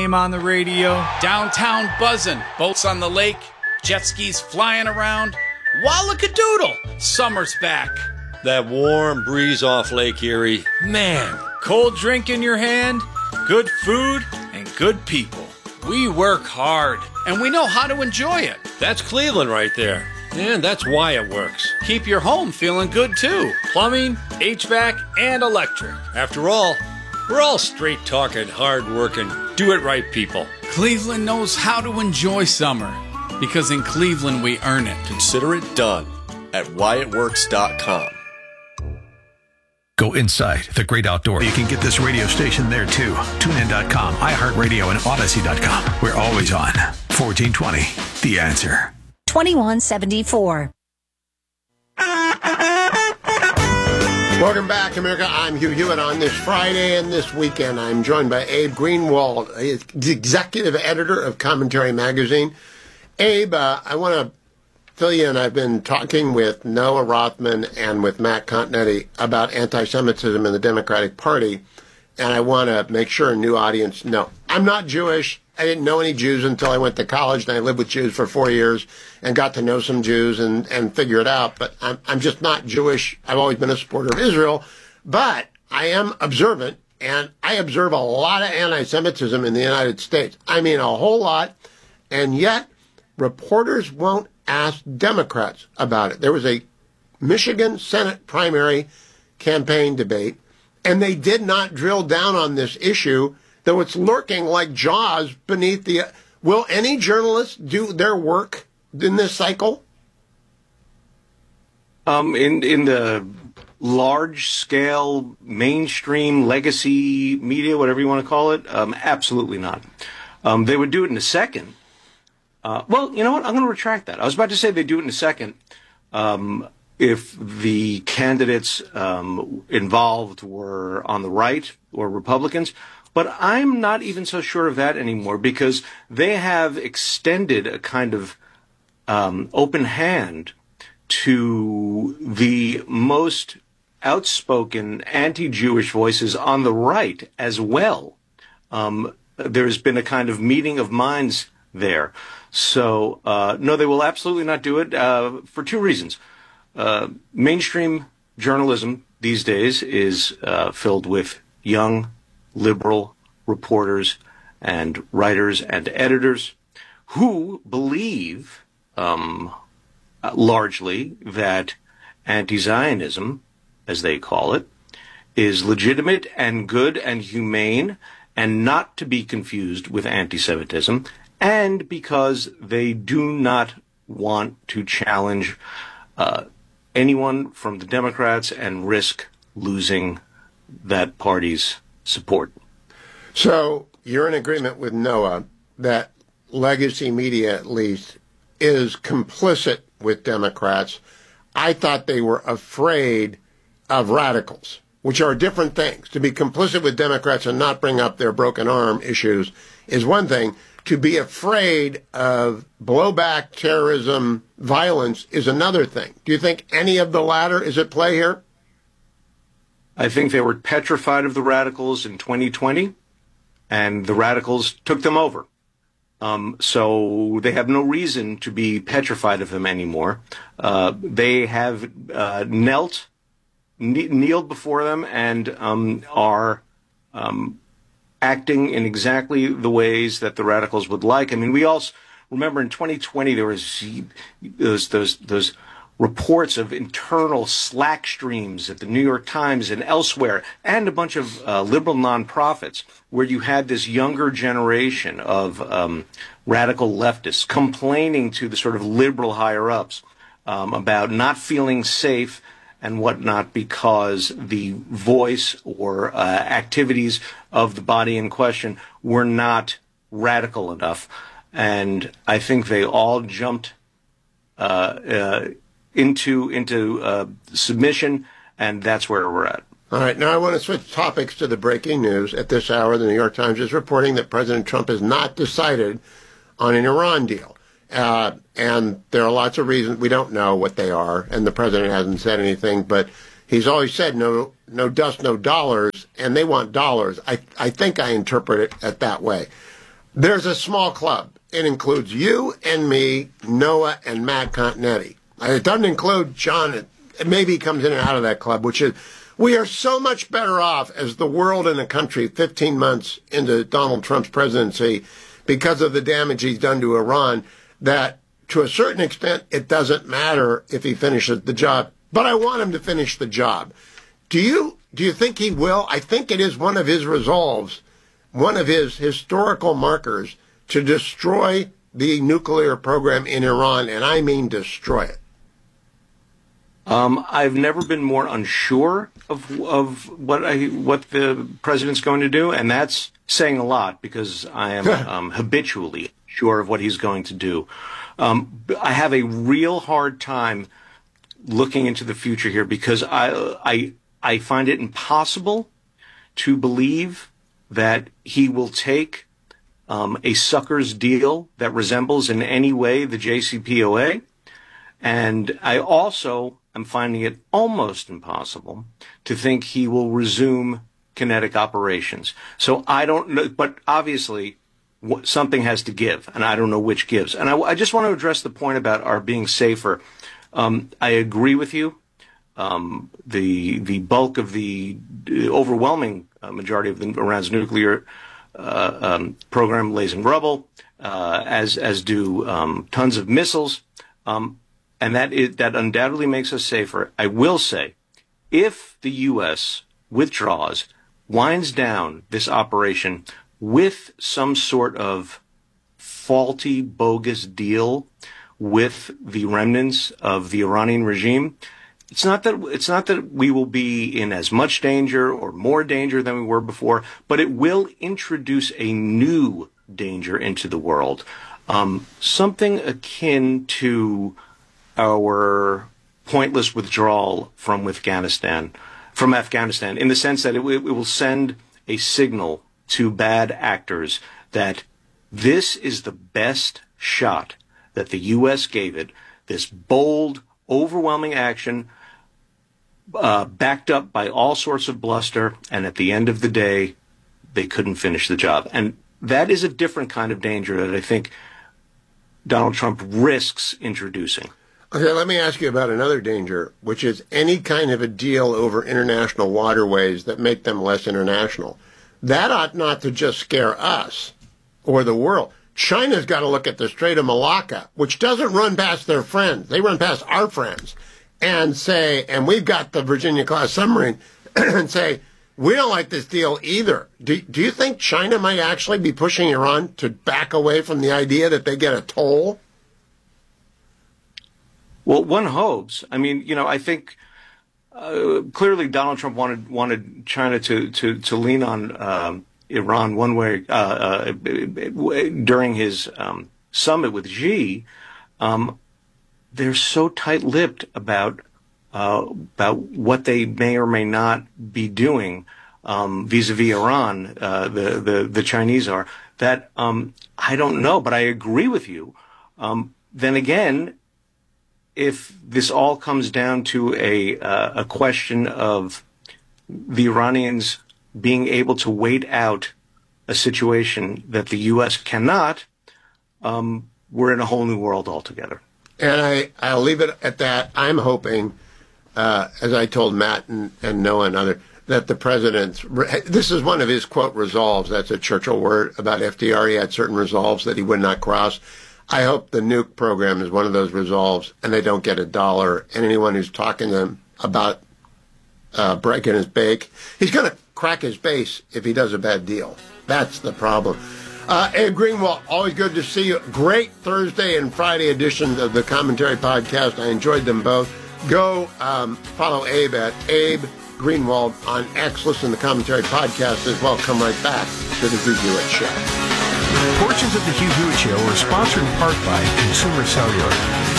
name on the radio. Downtown buzzing, boats on the lake, jet skis flying around. Wallakadoodle, summer's back. That warm breeze off Lake Erie. Man. Cold drink in your hand, good food, and good people. We work hard, and we know how to enjoy it. That's Cleveland right there. And that's why it works. Keep your home feeling good, too. Plumbing, HVAC, and electric. After all, we're all straight-talking, hard-working, do-it-right people. Cleveland knows how to enjoy summer, because in Cleveland we earn it. Consider it done at whyitworks.com. Go inside the great outdoors. You can get this radio station there, too. TuneIn.com, iHeartRadio, and Odyssey.com. We're always on. 1420, The Answer. 2174. Welcome back, America. I'm Hugh Hewitt. On this Friday and this weekend, I'm joined by Abe Greenwald, the executive editor of Commentary Magazine. Abe, I want to fill you in. I've been talking with Noah Rothman and with Matt Continetti about anti-Semitism in the Democratic Party, and I want to make sure a new audience know. I'm not Jewish. I didn't know any Jews until I went to college, and I lived with Jews for 4 years and got to know some Jews and figure it out. But I'm just not Jewish. I've always been a supporter of Israel. But I am observant, and I observe a lot of anti-Semitism in the United States. I mean, a whole lot. And yet, reporters won't ask Democrats about it. There was a Michigan Senate primary campaign debate, and they did not drill down on this issue, though it's lurking like Jaws beneath the... Will any journalist do their work in this cycle? In the large-scale, mainstream, legacy media, whatever you want to call it, absolutely not. They would do it in a second. Well, you know what? I'm going to retract that. I was about to say they'd do it in a second if the candidates involved were on the right or Republicans. But I'm not even so sure of that anymore, because they have extended a kind of open hand to the most outspoken anti-Jewish voices on the right as well. There's been a kind of meeting of minds there. So, no, they will absolutely not do it for two reasons. Mainstream journalism these days is filled with young, liberal reporters and writers and editors who believe largely that anti-Zionism, as they call it, is legitimate and good and humane and not to be confused with anti-Semitism, and because they do not want to challenge anyone from the Democrats and risk losing that party's support. So you're in agreement with Noah that legacy media, at least, is complicit with Democrats. I thought they were afraid of radicals, which are different things. To be complicit with Democrats and not bring up their broken arm issues is one thing. To be afraid of blowback, terrorism, violence is another thing. Do you think any of the latter is at play here? I think they were petrified of the radicals in 2020, and the radicals took them over. So they have no reason to be petrified of them anymore. They have kneeled before them and are acting in exactly the ways that the radicals would like. I mean, we also remember in 2020 there was those reports of internal Slack streams at the New York Times and elsewhere, and a bunch of liberal nonprofits, where you had this younger generation of radical leftists complaining to the sort of liberal higher-ups about not feeling safe and whatnot because the voice or activities of the body in question were not radical enough. And I think they all jumped into submission, and that's where we're at. All right, now I want to switch topics to the breaking news. At this hour, the New York Times is reporting that President Trump has not decided on an Iran deal. And there are lots of reasons. We don't know what they are, and the president hasn't said anything, but he's always said no dust, no dollars, and they want dollars. I think I interpret it that way. There's a small club. It includes you and me, Noah and Matt Continetti. It doesn't include John. Maybe he comes in and out of that club, which is, we are so much better off as the world and the country 15 months into Donald Trump's presidency because of the damage he's done to Iran, that to a certain extent, it doesn't matter if he finishes the job. But I want him to finish the job. Do you think he will? I think it is one of his resolves, one of his historical markers, to destroy the nuclear program in Iran, and I mean destroy it. I've never been more unsure of what the president's going to do, and that's saying a lot because I am habitually sure of what he's going to do. I have a real hard time looking into the future here because I find it impossible to believe that he will take a sucker's deal that resembles in any way the JCPOA. And I also am finding it almost impossible to think he will resume kinetic operations. So I don't know, but obviously something has to give, and I don't know which gives. And I just want to address the point about our being safer. I agree with you. The bulk of the overwhelming majority of Iran's nuclear program lays in rubble, as do tons of missiles. And that undoubtedly makes us safer. I will say, if the U.S. withdraws, winds down this operation with some sort of faulty, bogus deal with the remnants of the Iranian regime, it's not that we will be in as much danger or more danger than we were before, but it will introduce a new danger into the world, something akin to our pointless withdrawal from Afghanistan, in the sense that it will send a signal to bad actors that this is the best shot that the U.S. gave it, this bold, overwhelming action, backed up by all sorts of bluster, and at the end of the day, they couldn't finish the job. And that is a different kind of danger that I think Donald Trump risks introducing. Okay, let me ask you about another danger, which is any kind of a deal over international waterways that make them less international. That ought not to just scare us or the world. China's got to look at the Strait of Malacca, which doesn't run past their friends. They run past our friends and say, and we've got the Virginia-class submarine, and say, we don't like this deal either. Do you think China might actually be pushing Iran to back away from the idea that they get a toll? Well, one hopes. I mean, I think clearly Donald Trump wanted China to lean on Iran one way during his summit with Xi. They're so tight-lipped about what they may or may not be doing vis-a-vis Iran. The Chinese are, that I don't know, but I agree with you. Then again, if this all comes down to a question of the Iranians being able to wait out a situation that the U.S. cannot, we're in a whole new world altogether. And I'll leave it at that. I'm hoping, as I told Matt and Noah and others, that the president's, this is one of his, quote, resolves. That's a Churchill word about FDR. He had certain resolves that he would not cross. I hope the nuke program is one of those resolves and they don't get $1. And anyone who's talking to them about breaking his bake, he's going to crack his base if he does a bad deal. That's the problem. Abe Greenwald, always good to see you. Great Thursday and Friday editions of the Commentary Podcast. I enjoyed them both. Go follow Abe at Abe Greenwald on X. Listen to the Commentary Podcast as well. Come right back to the Hugh Hewitt Show. Portions of the Hugh Hewitt Show are sponsored in part by Consumer Cellular.